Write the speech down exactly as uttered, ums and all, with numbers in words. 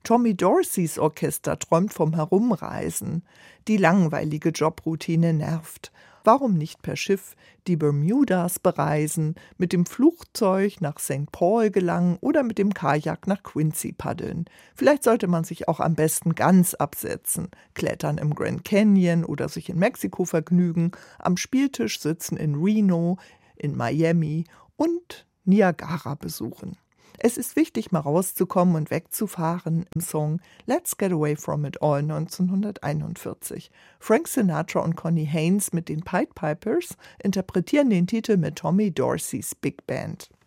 Tommy Dorseys Orchester träumt vom Herumreisen. Die langweilige Jobroutine nervt. Warum nicht per Schiff die Bermudas bereisen, mit dem Flugzeug nach Sankt Paul gelangen oder mit dem Kajak nach Quincy paddeln? Vielleicht sollte man sich auch am besten ganz absetzen, klettern im Grand Canyon oder sich in Mexiko vergnügen, am Spieltisch sitzen in Reno, in Miami und Niagara besuchen. Es ist wichtig, mal rauszukommen und wegzufahren im Song Let's Get Away From It All neunzehnhunderteinundvierzig. Frank Sinatra und Connie Haynes mit den Pied Pipers interpretieren den Titel mit Tommy Dorseys Big Band.